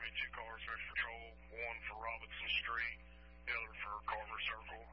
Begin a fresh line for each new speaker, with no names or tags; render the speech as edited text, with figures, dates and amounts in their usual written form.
mean, 2 cars for patrol, one for Robinson Street, the other for Carver Circle.